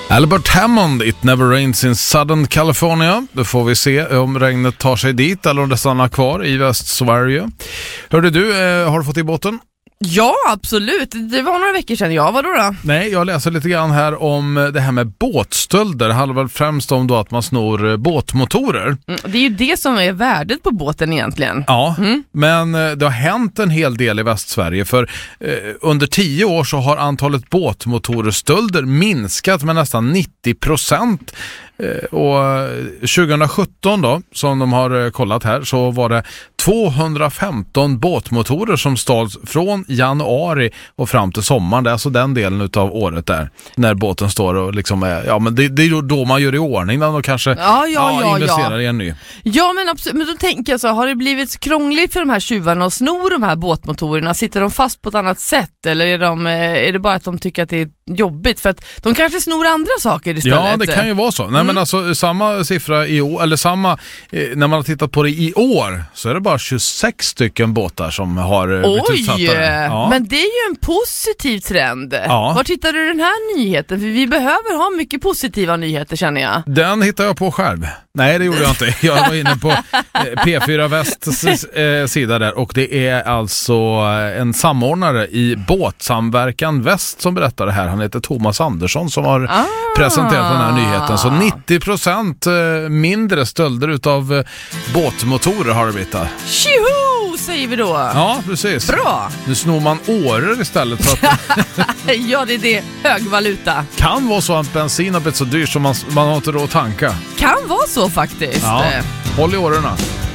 Albert Hammond, It Never Rains in Southern California. Då får vi se om regnet tar sig dit eller om det stannar kvar i Västsverige. Hörde du, har du fått i båten? Ja, absolut. Det var några veckor sedan. Ja, vadå då? Nej, jag läser lite grann här om det här med båtstölder. Det handlar väl främst om då att man snor båtmotorer. Det är ju det som är värdet på båten egentligen. Ja, men det har hänt en hel del i Västsverige. För under 10 år så har antalet båtmotorerstölder minskat med nästan 90%. Och 2017 då, som de har kollat här, så var det 215 båtmotorer som stals från januari och fram till sommaren. Det är alltså den delen utav året där, när båten står och liksom är, ja men det är då man gör i ordning den och kanske investerar i en ny. Ja, men absolut, men då tänker jag så, har det blivit krångligt för de här tjuvarna att sno de här båtmotorerna? Sitter de fast på ett annat sätt, eller är det bara att de tycker att det är jobbigt för att de kanske snor andra saker istället? Ja, det kan ju vara så. Nej, men alltså samma siffra i år, eller samma när man har tittat på det i år, så är det bara 26 stycken båtar som har blivit utsatta. Ja. Men det är ju en positiv trend. Ja. Var tittar du den här nyheten? För vi behöver ha mycket positiva nyheter, känner jag. Den hittar jag på själv. Nej, det gjorde jag inte. Jag var inne på P4 Västs sida där, och det är alltså en samordnare i Båtsamverkan Väst som berättar det här. Han heter Thomas Andersson som har presenterat den här nyheten. Så 90% mindre stölder utav båtmotorer har det blivit där. Tjoho, säger vi då. Ja, precis. Bra. Nu snor man årer istället för att ja, det är det. Hög valuta. Kan vara så att bensin har blivit så dyrt som man har inte råd att tanka. Kan vara så faktiskt. Ja, håll i årorna.